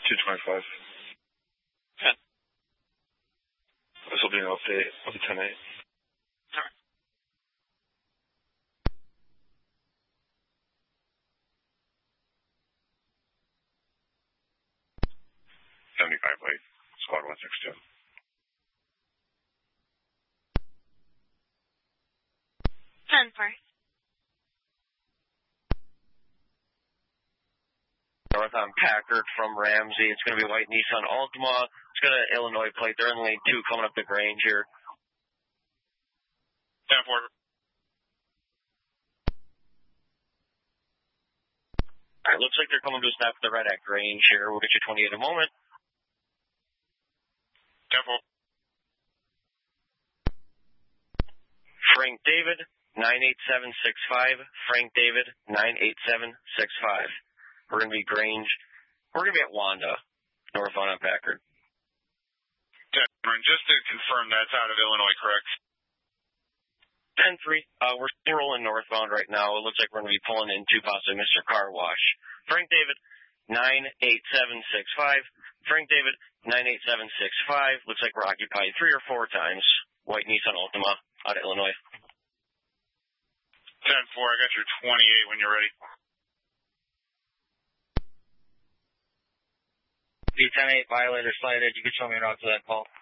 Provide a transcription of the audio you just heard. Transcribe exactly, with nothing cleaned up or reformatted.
two twenty-five. ten. This will be an update of the ten eight. All right. seventy-five late. Squad one six two. ten four. North on Packard from Ramsey. It's going to be white Nissan Altima. It's got an Illinois plate. They're in lane two coming up the Grange here. ten four. All right, looks like they're coming to a stop at the red at Grange here. We'll get you twenty-eight in a moment. ten four. Frank David, nine eight seven six five. Frank David, nine eight seven six five. We're going to be Grange. We're going to be at Wanda, northbound on Packard. Cameron, just to confirm that's out of Illinois, correct? ten three. Uh, we're still rolling northbound right now. It looks like we're going to be pulling into possibly Mister Car Wash. Frank David, nine eight seven six five. Frank David, nine eight seven six five. Looks like we're occupied three or four times. White Nissan Altima out of Illinois. ten four. I got your twenty-eight when you're ready. B ten eight violator cited. You can show me a route to that call.